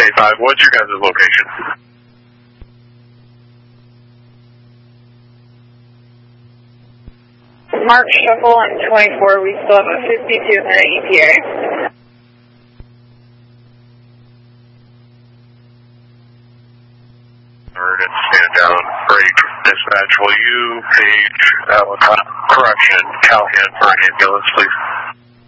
185. What's your guys' location? Mark Shuffle on 24. We still have a 5200 ETA. Alright, stand down. Break. Dispatch, will you page, correction, Callahan for an ambulance, please?